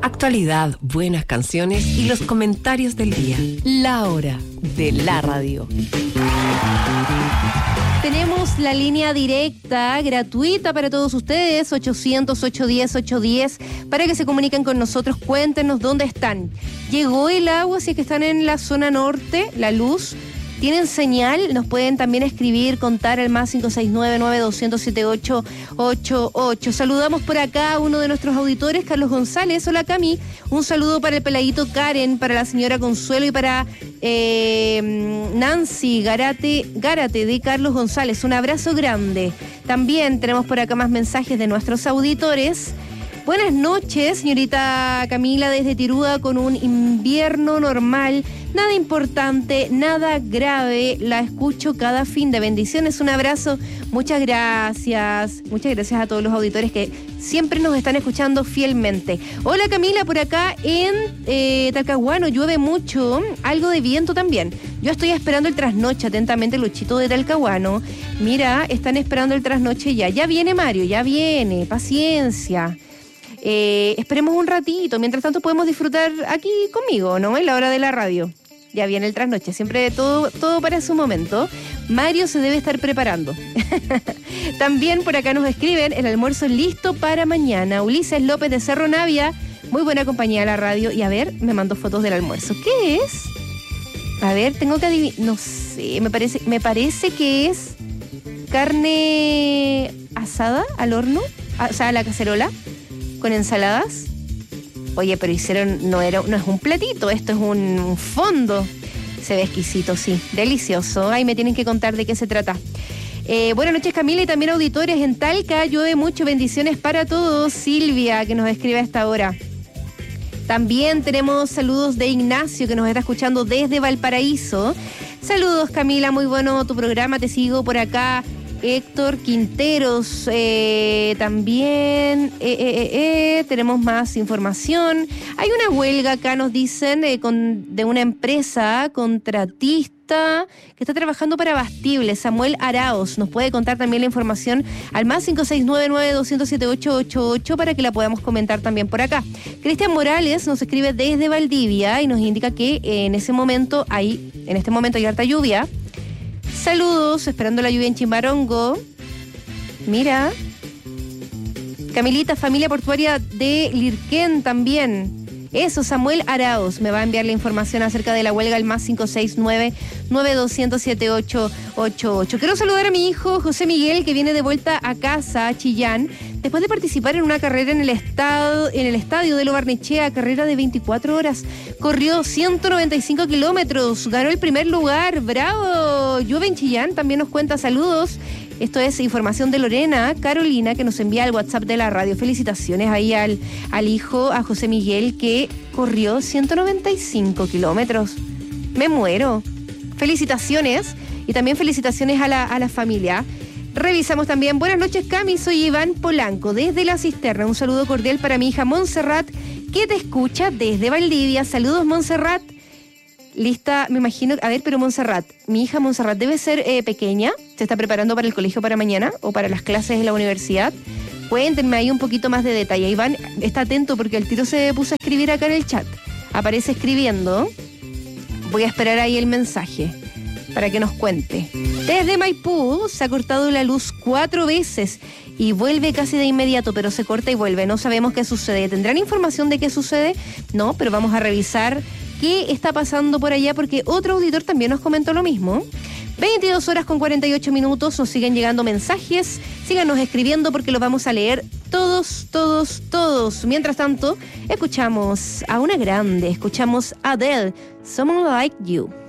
Actualidad, buenas canciones y los comentarios del día. La hora de la radio. Tenemos la línea directa, gratuita para todos ustedes, 800-810-810, para que se comuniquen con nosotros. Cuéntenos dónde están. ¿Llegó el agua? Si es que están en la zona norte, la luz. ¿Tienen señal? Nos pueden también escribir, contar al más 569-9200-7888. Saludamos por acá a uno de nuestros auditores, Carlos González. Hola, Cami. Un saludo para el peladito Karen, para la señora Consuelo y para Nancy Gárate de Carlos González. Un abrazo grande. También tenemos por acá más mensajes de nuestros auditores. Buenas noches, señorita Camila, desde Tirúa, con un invierno normal. Nada importante, nada grave. La escucho cada fin de. Bendiciones, un abrazo. Muchas gracias. Muchas gracias a todos los auditores que siempre nos están escuchando fielmente. Hola, Camila, por acá en Talcahuano llueve mucho, algo de viento también. Yo estoy esperando el trasnoche, atentamente, Luchito de Talcahuano. Mira, están esperando el trasnoche ya. Ya viene Mario, ya viene. Paciencia. Esperemos un ratito. Mientras tanto podemos disfrutar aquí conmigo, ¿no? En la hora de la radio. Ya viene el trasnoche, siempre todo para su momento. Mario se debe estar preparando. También por acá nos escriben, el almuerzo es listo para mañana. Ulises López de Cerro Navia, muy buena compañía a la radio. Y a ver, me mandó fotos del almuerzo. ¿Qué es? A ver, tengo que adivinar. No sé, me parece que es carne asada al horno, o sea, a la cacerola, con ensaladas. Oye, pero hicieron, no es un platito, esto es un fondo. Se ve exquisito, sí, delicioso. Ay, me tienen que contar de qué se trata. Buenas noches, Camila, y también auditores en Talca. Llueve mucho, bendiciones para todos. Silvia, que nos escribe a esta hora. También tenemos saludos de Ignacio, que nos está escuchando desde Valparaíso. Saludos, Camila, muy bueno tu programa, te sigo por acá. Héctor Quinteros, también tenemos más información. Hay una huelga acá, nos dicen, de una empresa contratista que está trabajando para Bastible. Samuel Araos nos puede contar también la información al más 569-9200-7888 para que la podamos comentar también por acá. Cristian Morales nos escribe desde Valdivia y nos indica que en este momento hay harta lluvia. Saludos, esperando la lluvia en Chimbarongo. Mira. Camilita, familia portuaria de Lirquén también. Eso, Samuel Araos me va a enviar la información acerca de la huelga al más 569-9200-7888. Quiero saludar a mi hijo José Miguel, que viene de vuelta a casa, a Chillán, después de participar en una carrera en el estadio de Lo Barnechea, carrera de 24 horas. Corrió 195 kilómetros, ganó el primer lugar. ¡Bravo! Llueve en Chillán, también nos cuenta saludos. Esto es información de Lorena Carolina, que nos envía al WhatsApp de la radio. Felicitaciones ahí al hijo, a José Miguel, que corrió 195 kilómetros. Me muero. Felicitaciones. Y también felicitaciones a la familia. Revisamos también. Buenas noches, Cami. Soy Iván Polanco, desde La Cisterna. Un saludo cordial para mi hija Montserrat, que te escucha desde Valdivia. Saludos, Montserrat. Lista, me imagino. A ver, pero Montserrat, mi hija Montserrat debe ser pequeña. ¿Se está preparando para el colegio para mañana o para las clases de la universidad? Cuéntenme ahí un poquito más de detalle. Iván está atento porque el tiro se puso a escribir acá en el chat. Aparece escribiendo. Voy a esperar ahí el mensaje para que nos cuente. Desde Maipú se ha cortado la luz 4 veces y vuelve casi de inmediato, pero se corta y vuelve. No sabemos qué sucede. ¿Tendrán información de qué sucede? No, pero vamos a revisar qué está pasando por allá, porque otro auditor también nos comentó lo mismo. 22 horas con 48 minutos, nos siguen llegando mensajes, síganos escribiendo porque los vamos a leer todos. Mientras tanto, escuchamos a una grande, escuchamos a Adele, Someone Like You.